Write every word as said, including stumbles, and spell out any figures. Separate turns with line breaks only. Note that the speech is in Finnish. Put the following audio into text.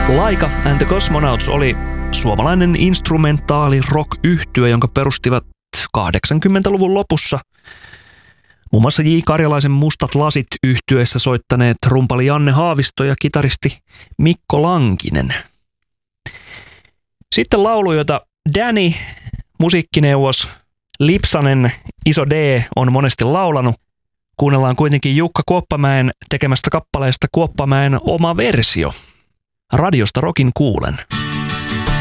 Laika and the Cosmonauts oli suomalainen instrumentaali rock-yhtye, jonka perustivat kahdeksankymmentäluvun lopussa. Muun muassa J. Karjalaisen Mustat lasit -yhtyeessä soittaneet rumpali Janne Haavisto ja kitaristi Mikko Lankinen. Sitten laulu, jota Danny, musiikkineuvos Lipsanen, Iso D, on monesti laulanut. Kuunnellaan kuitenkin Jukka Kuoppamäen tekemästä kappaleesta Kuoppamäen oma versio. Radiosta Rockin kuulen.